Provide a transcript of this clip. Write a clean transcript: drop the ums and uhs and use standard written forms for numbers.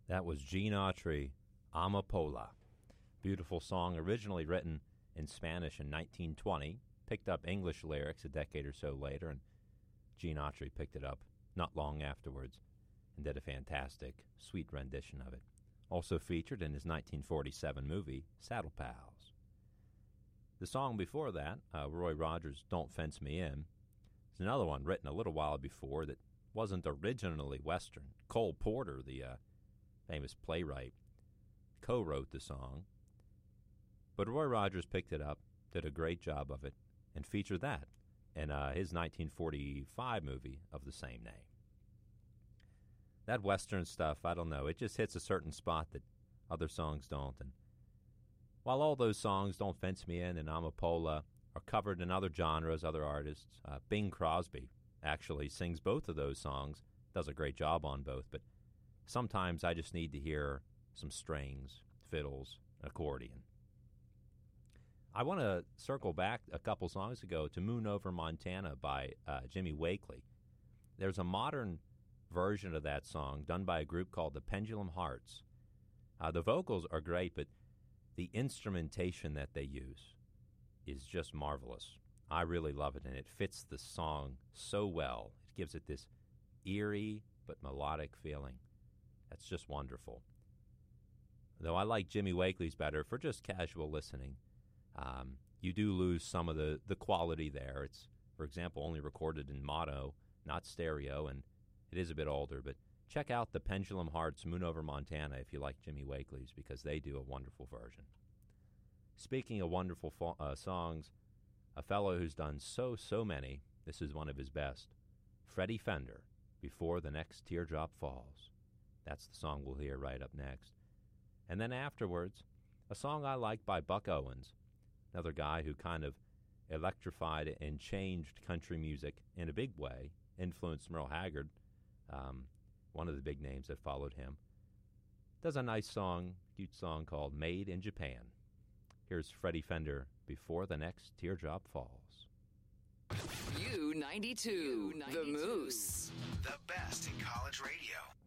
That was Gene Autry, Amapola. Beautiful song, originally written in Spanish in 1920, picked up English lyrics a decade or so later, and Gene Autry picked it up not long afterwards and did a fantastic, sweet rendition of it. Also featured in his 1947 movie, Saddle Pals. The song before that, Roy Rogers' Don't Fence Me In, is another one written a little while before that wasn't originally Western. Cole Porter, the famous playwright, co-wrote the song, but Roy Rogers picked it up, did a great job of it, and featured that in his 1945 movie of the same name. That Western stuff, I don't know, it just hits a certain spot that other songs don't. And while all those songs, Don't Fence Me In and Amapola, are covered in other genres, other artists, Bing Crosby actually sings both of those songs, does a great job on both, but sometimes I just need to hear some strings, fiddles, accordion. I want to circle back a couple songs ago to Moon Over Montana by Jimmy Wakely. There's a modern version of that song done by a group called the Pendulum Hearts. The vocals are great, but the instrumentation that they use is just marvelous. I really love it, and it fits the song so well. It gives it this eerie but melodic feeling. That's just wonderful. Though I like Jimmy Wakely's better for just casual listening. You do lose some of the quality there. It's, for example, only recorded in mono, not stereo, and it is a bit older. But check out the Pendulum Hearts' Moon Over Montana if you like Jimmy Wakely's, because they do a wonderful version. Speaking of wonderful songs, a fellow who's done so many, this is one of his best, Freddie Fender, Before the Next Teardrop Falls. That's the song we'll hear right up next. And then afterwards, a song I like by Buck Owens, another guy who kind of electrified and changed country music in a big way, influenced Merle Haggard, one of the big names that followed him. Does a nice song, cute song called Made in Japan. Here's Freddie Fender, Before the Next Teardrop Falls. U92, the Moose. The best in college radio.